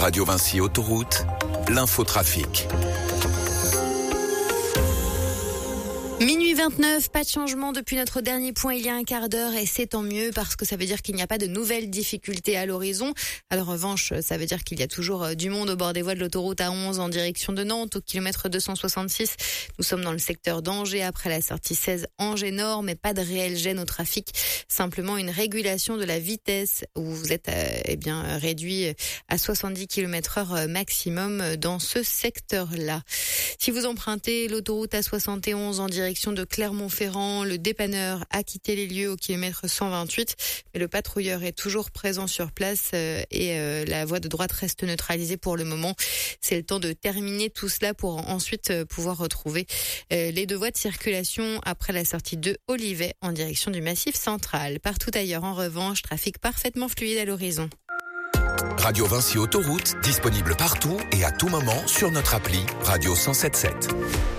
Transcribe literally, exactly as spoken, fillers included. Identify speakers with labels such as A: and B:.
A: Radio Vinci Autoroute, l'infotrafic.
B: Minuit vingt-neuf, pas de changement depuis notre dernier point il y a un quart d'heure et c'est tant mieux parce que ça veut dire qu'il n'y a pas de nouvelles difficultés à l'horizon. À la revanche, ça veut dire qu'il y a toujours du monde au bord des voies de l'autoroute A onze en direction de Nantes au kilomètre deux cent soixante-six. Nous sommes dans le secteur d'Angers après la sortie seize Angers-Nord, mais pas de réel gêne au trafic. Simplement une régulation de la vitesse où vous êtes euh, eh bien réduit à soixante-dix kilomètres heure maximum dans ce secteur-là. Si vous empruntez l'autoroute A soixante et onze en direction de Clermont-Ferrand, le dépanneur a quitté les lieux au kilomètre cent vingt-huit, mais le patrouilleur est toujours présent sur place euh, et euh, la voie de droite reste neutralisée pour le moment. C'est le temps de terminer tout cela pour ensuite euh, pouvoir retrouver euh, les deux voies de circulation après la sortie de Olivet en direction du Massif central. Partout ailleurs, en revanche, trafic parfaitement fluide à l'horizon.
A: Radio Vinci Autoroute, disponible partout et à tout moment sur notre appli Radio cent soixante-dix-sept.